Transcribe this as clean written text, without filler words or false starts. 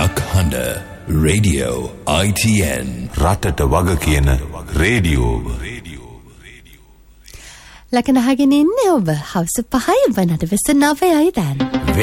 Nakhanda Radio ITN රටට වග කියන රේඩියෝව ලකනහගෙන ඉන්නේ ඔබ හවස 5 වනට 9යි දැන්